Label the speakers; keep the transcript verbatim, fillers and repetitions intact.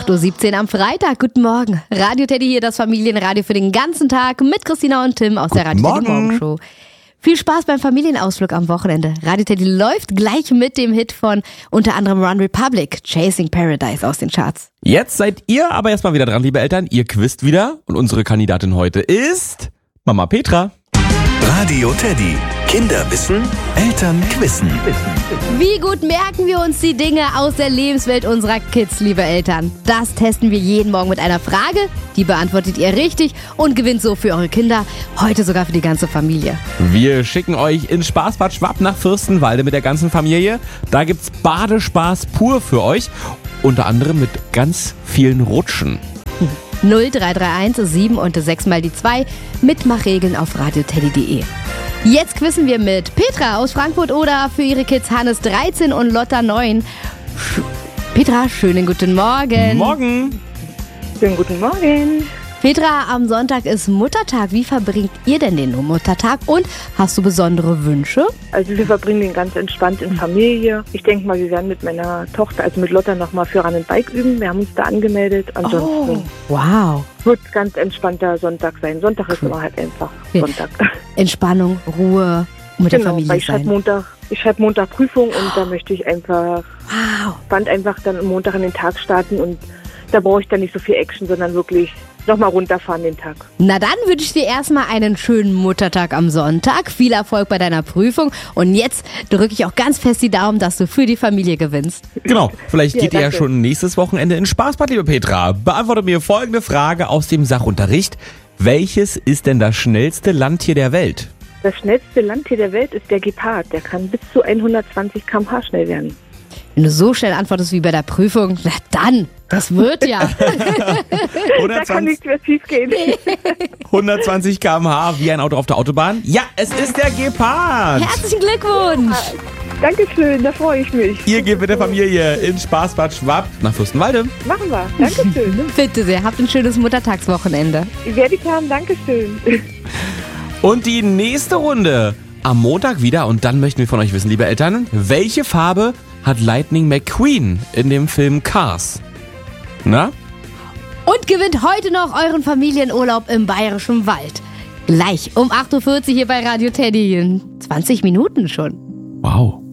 Speaker 1: acht Uhr siebzehn am Freitag. Guten Morgen. Radio Teddy hier, das Familienradio für den ganzen Tag mit Christina und Tim aus
Speaker 2: Guten
Speaker 1: der Radio
Speaker 2: Morgen.
Speaker 1: Teddy Morgenshow. Viel Spaß beim Familienausflug am Wochenende. Radio Teddy läuft gleich mit dem Hit von unter anderem One Republic, Chasing Paradise aus den Charts.
Speaker 2: Jetzt seid ihr aber erstmal wieder dran, liebe Eltern. Ihr quizt wieder und unsere Kandidatin heute ist Mama Petra.
Speaker 3: Radio Teddy. Kinder wissen, Eltern quizzen.
Speaker 1: Wie gut merken wir uns die Dinge aus der Lebenswelt unserer Kids, liebe Eltern? Das testen wir jeden Morgen mit einer Frage. Die beantwortet ihr richtig und gewinnt so für eure Kinder, heute sogar für die ganze Familie.
Speaker 2: Wir schicken euch ins Spaßbad Schwab nach Fürstenwalde mit der ganzen Familie. Da gibt's Badespaß pur für euch. Unter anderem mit ganz vielen Rutschen.
Speaker 1: null drei drei eins sieben und sechs mal die zwei. Mitmachregeln auf radioteddy punkt de. Jetzt quizzen wir mit Petra aus Frankfurt oder für ihre Kids Hannes dreizehn und Lotta neun. Sch- Petra, schönen guten Morgen.
Speaker 2: Morgen.
Speaker 4: Schönen guten Morgen.
Speaker 1: Petra, am Sonntag ist Muttertag. Wie verbringt ihr denn den Muttertag? Und hast du besondere Wünsche?
Speaker 4: Also wir verbringen den ganz entspannt in Familie. Ich denke mal, wir werden mit meiner Tochter, also mit Lotta, nochmal für Run and Bike üben. Wir haben uns da angemeldet. Ansonsten
Speaker 1: Wow.
Speaker 4: wird es ganz entspannter Sonntag sein. Sonntag ist immer halt einfach
Speaker 1: Ja.
Speaker 4: Sonntag.
Speaker 1: Entspannung, Ruhe, mit der
Speaker 4: Genau, weil
Speaker 1: Familie
Speaker 4: ich schreibe
Speaker 1: sein.
Speaker 4: Montag, ich schreibe Montag Prüfung und da möchte ich einfach,
Speaker 1: Wow.
Speaker 4: fand einfach dann am Montag in den Tag starten und da brauche ich dann nicht so viel Action, sondern wirklich nochmal runterfahren den Tag.
Speaker 1: Na dann wünsche ich dir erstmal einen schönen Muttertag am Sonntag. Viel Erfolg bei deiner Prüfung. Und jetzt drücke ich auch ganz fest die Daumen, dass du für die Familie gewinnst.
Speaker 2: Genau, vielleicht
Speaker 4: Ja,
Speaker 2: geht ihr ja
Speaker 4: danke.
Speaker 2: schon nächstes Wochenende ins Spaßbad, liebe Petra. Beantwortet mir folgende Frage aus dem Sachunterricht. Welches ist denn das schnellste Landtier der Welt?
Speaker 4: Das schnellste Landtier der Welt ist der Gepard. Der kann bis zu hundertzwanzig Kilometer pro Stunde schnell werden.
Speaker 1: Wenn du so schnell antwortest wie bei der Prüfung, na dann, das wird ja.
Speaker 4: Da kann
Speaker 2: hundertzwanzig,
Speaker 4: nichts mehr schief gehen.
Speaker 2: hundertzwanzig Kilometer pro Stunde wie ein Auto auf der Autobahn? Ja, es ist der Gepard.
Speaker 1: Herzlichen Glückwunsch.
Speaker 4: Dankeschön, da freue ich mich.
Speaker 2: Ihr geht mit der Familie ins Spaßbad Schwab nach Fürstenwalde.
Speaker 4: Machen wir. Dankeschön.
Speaker 1: Bitte sehr, habt ein schönes Muttertagswochenende.
Speaker 4: Werde ich haben. Dankeschön.
Speaker 2: Und die nächste Runde am Montag wieder. Und dann möchten wir von euch wissen, liebe Eltern, welche Farbe hat Lightning McQueen in dem Film Cars? Na?
Speaker 1: Und gewinnt heute noch euren Familienurlaub im Bayerischen Wald. Gleich um acht Uhr vierzig hier bei Radio Teddy. In zwanzig Minuten schon.
Speaker 2: Wow.